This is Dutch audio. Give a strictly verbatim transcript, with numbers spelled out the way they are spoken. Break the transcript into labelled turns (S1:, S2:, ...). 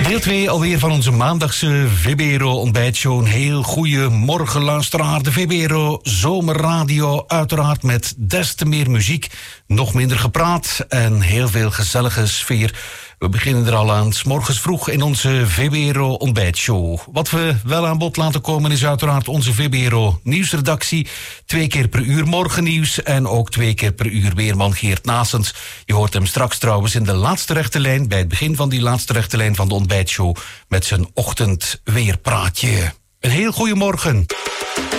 S1: Deel twee alweer van onze maandagse VBRO ontbijtshow. Een heel goede morgen, luisteraar. De VBRO Zomerradio, uiteraard met des te meer muziek, nog minder gepraat en heel veel gezellige sfeer. We beginnen er al aan, 's morgens vroeg in onze VBRO ontbijtshow. Wat we wel aan bod laten komen is uiteraard onze VBRO nieuwsredactie. Twee keer per uur morgennieuws en ook twee keer per uur weerman Geert Naessens. Je hoort hem straks trouwens in de laatste rechte lijn, bij het begin van die laatste rechte lijn van de ontbijtshow, met zijn ochtendweerpraatje. Een heel goede morgen.